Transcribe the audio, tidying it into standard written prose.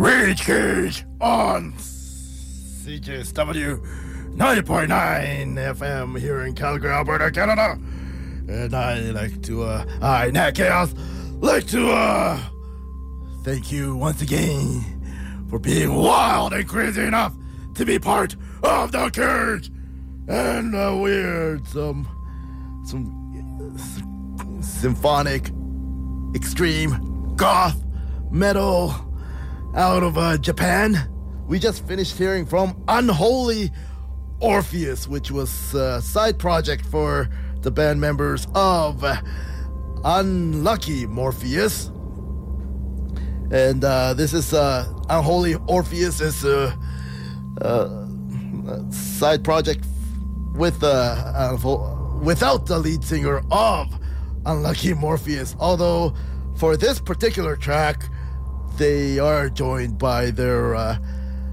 Rage Cage on CJSW 90.9 FM here in Calgary, Alberta, Canada. And I, Nat Chaos, like to thank you once again for being wild and crazy enough to be part of the Cage and weird some symphonic extreme goth metal out of Japan. We just finished hearing from Unholy Orpheus, which was a side project for the band members of Unlucky Morpheus. And this is Unholy Orpheus is a side project with without the lead singer of Unlucky Morpheus. Although for this particular track, they are joined by their